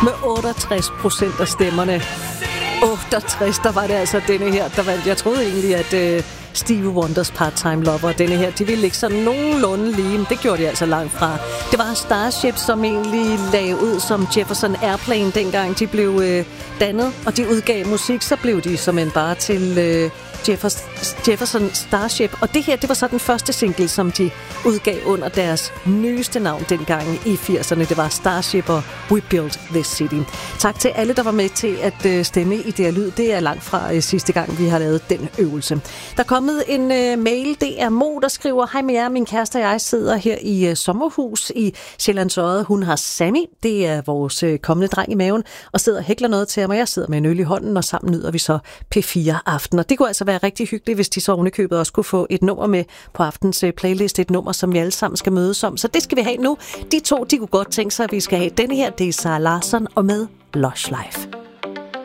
med 68% af stemmerne. 68, der var det altså denne her, der vandt. Jeg troede egentlig, at Stevie Wonders Part-Time Lover, denne her, de ville ligge sådan nogenlunde lige, men det gjorde de altså langt fra. Det var Starship, som egentlig lagde ud som Jefferson Airplane, dengang de blev dannet, og de udgav musik, så blev de som bare til Jefferson Starship. Og det her, det var så den første single, som de udgav under deres nyeste navn dengang i 80'erne. Det var Starship og We Built This City. Tak til alle, der var med til at stemme i det her lyd. Det er langt fra sidste gang, vi har lavet den øvelse. Der er kommet en mail. Det er Mo, der skriver: Hej med jer, min kæreste og jeg sidder her i sommerhus i Sjællands Odde. Hun har Sammy, det er vores kommende dreng i maven, og sidder og hækler noget til ham, og jeg sidder med en øl i hånden, og sammen nyder vi så P4 Aften. Og det kunne altså være rigtig hyggeligt, hvis de så ovenikøbet også kunne få et nummer med på aftens playlist, et nummer, som vi alle sammen skal mødes om. Så det skal vi have nu. De to, de kunne godt tænke sig, at vi skal have denne her. Det er Sarah Larsson og med Lush Life.